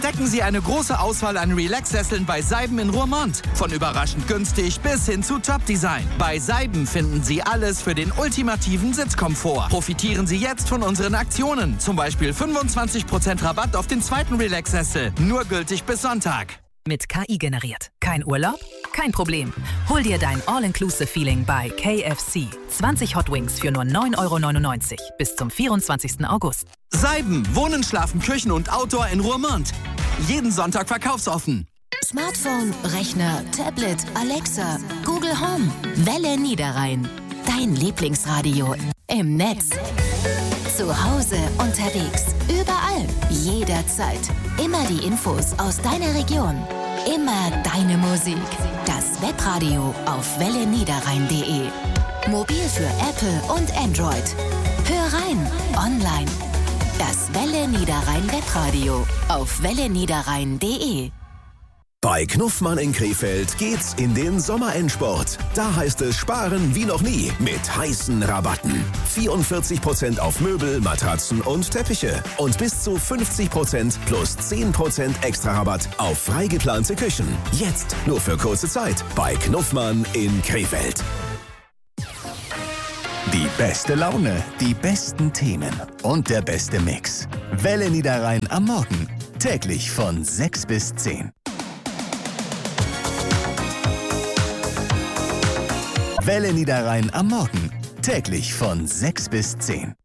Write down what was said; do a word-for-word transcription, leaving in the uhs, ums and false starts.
Entdecken Sie eine große Auswahl an Relax-Sesseln bei Seiben in Roermond. Von überraschend günstig bis hin zu Top-Design. Bei Seiben finden Sie alles für den ultimativen Sitzkomfort. Profitieren Sie jetzt von unseren Aktionen. Zum Beispiel fünfundzwanzig Prozent Rabatt auf den zweiten Relax-Sessel. Nur gültig bis Sonntag. Mit K I generiert. Kein Urlaub? Kein Problem. Hol dir dein All-Inclusive-Feeling bei K F C. zwanzig Hot Wings für nur neun Euro neunundneunzig bis zum vierundzwanzigsten August. Seiben, Wohnen, Schlafen, Küchen und Outdoor in Roermond. Jeden Sonntag verkaufsoffen. Smartphone, Rechner, Tablet, Alexa, Google Home, Welle Niederrhein. Dein Lieblingsradio im Netz. Zu Hause, unterwegs, überall, jederzeit. Immer die Infos aus deiner Region. Immer deine Musik. Das Webradio auf welle niederrhein punkt de. Mobil für Apple und Android. Hör rein, online. Das Welle Niederrhein Webradio auf welle niederrhein punkt de. Bei Knuffmann in Krefeld geht's in den Sommerendsport. Da heißt es sparen wie noch nie mit heißen Rabatten. vierundvierzig Prozent auf Möbel, Matratzen und Teppiche. Und bis zu fünfzig Prozent plus zehn Prozent extra Rabatt auf frei geplante Küchen. Jetzt nur für kurze Zeit bei Knuffmann in Krefeld. Die beste Laune, die besten Themen und der beste Mix. Welle Niederrhein am Morgen. Täglich von sechs bis zehn. Welle Niederrhein am Morgen. Täglich von sechs bis zehn.